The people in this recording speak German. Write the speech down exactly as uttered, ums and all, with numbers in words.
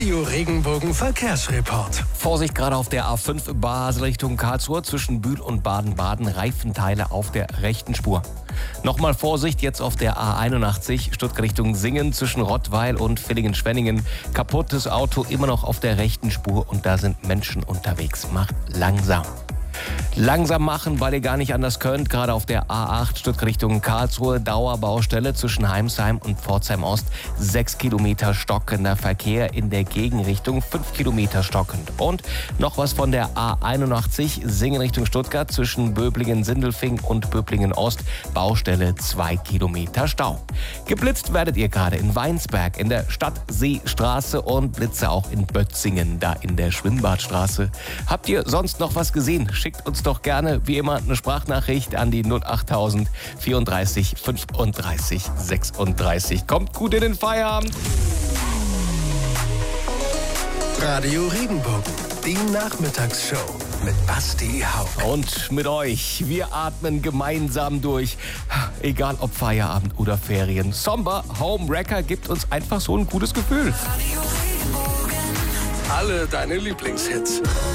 Radio Regenbogen Verkehrsreport. Vorsicht gerade auf der A fünf Basel Richtung Karlsruhe zwischen Bühl und Baden-Baden. Reifenteile auf der rechten Spur. Nochmal Vorsicht jetzt auf der A einundachtzig Stuttgart Richtung Singen zwischen Rottweil und Villingen-Schwenningen. Kaputtes Auto immer noch auf der rechten Spur und da sind Menschen unterwegs. Macht langsam. Langsam machen, weil ihr gar nicht anders könnt. Gerade auf der A acht Stuttgart Richtung Karlsruhe. Dauerbaustelle zwischen Heimsheim und Pforzheim Ost. Sechs Kilometer stockender Verkehr in der Gegenrichtung. Fünf Kilometer stockend. Und noch was von der A einundachtzig Singen Richtung Stuttgart zwischen Böblingen-Sindelfing und Böblingen Ost. Baustelle zwei Kilometer Stau. Geblitzt werdet ihr gerade in Weinsberg in der Stadtseestraße und Blitze auch in Bötzingen, da in der Schwimmbadstraße. Habt ihr sonst noch was gesehen? Schickt uns doch gerne, wie immer, eine Sprachnachricht an die null acht null vierunddreißig fünfunddreißig sechsunddreißig. Kommt gut in den Feierabend. Radio Regenbogen, die Nachmittagsshow mit Basti Hauck. Und mit euch, wir atmen gemeinsam durch. Egal ob Feierabend oder Ferien. Somber Home Wrecker gibt uns einfach so ein gutes Gefühl. Alle deine Lieblingshits.